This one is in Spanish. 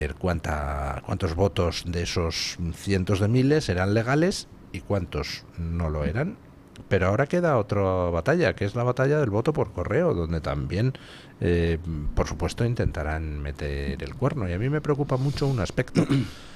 cuántos votos de esos cientos de miles eran legales y cuántos no lo eran. Pero ahora queda otra batalla, que es la batalla del voto por correo, donde también, eh, por supuesto, intentarán meter el cuerno. Y a mí me preocupa mucho un aspecto,